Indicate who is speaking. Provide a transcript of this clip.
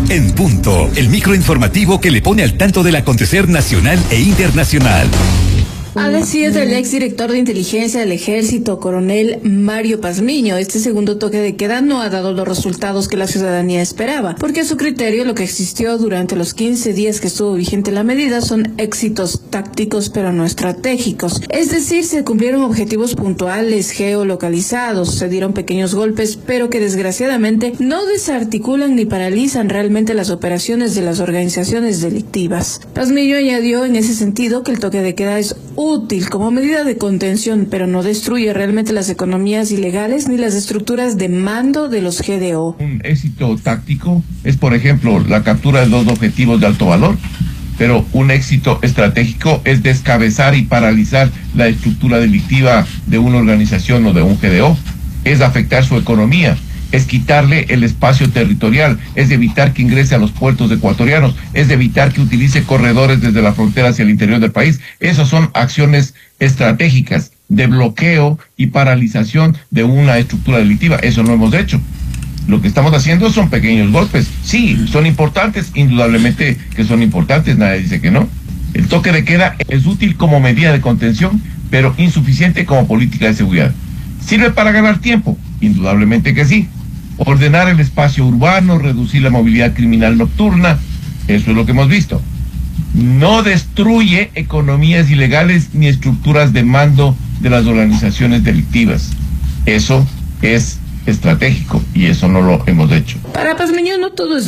Speaker 1: En punto, el microinformativo que le pone al tanto del acontecer nacional e internacional.
Speaker 2: A decir del exdirector de inteligencia del ejército, coronel Mario Pazmiño, este segundo toque de queda no ha dado los resultados que la ciudadanía esperaba, porque a su criterio lo que existió durante los 15 días que estuvo vigente la medida son éxitos tácticos pero no estratégicos. Es decir, se cumplieron objetivos puntuales, geolocalizados, se dieron pequeños golpes, pero que desgraciadamente no desarticulan ni paralizan realmente las operaciones de las organizaciones delictivas. Pazmiño añadió en ese sentido que el toque de queda es útil como medida de contención, pero no destruye realmente las economías ilegales ni las estructuras de mando de los GDO.
Speaker 3: Un éxito táctico es, por ejemplo, la captura de 2 objetivos de alto valor, pero un éxito estratégico es descabezar y paralizar la estructura delictiva de una organización o de un GDO, es afectar su economía, es quitarle el espacio territorial, es evitar que ingrese a los puertos ecuatorianos, es evitar que utilice corredores desde la frontera hacia el interior del país. Esas son acciones estratégicas de bloqueo y paralización de una estructura delictiva. Eso no hemos hecho. Lo que estamos haciendo son pequeños golpes. Sí, son importantes, indudablemente que son importantes, nadie dice que no. El toque de queda es útil como medida de contención, pero insuficiente como política de seguridad. ¿Sirve para ganar tiempo? Indudablemente que sí. Ordenar el espacio urbano, reducir la movilidad criminal nocturna, eso es lo que hemos visto. No destruye economías ilegales ni estructuras de mando de las organizaciones delictivas. Eso es estratégico y eso no lo hemos hecho.
Speaker 2: Para Pazmiño no todo es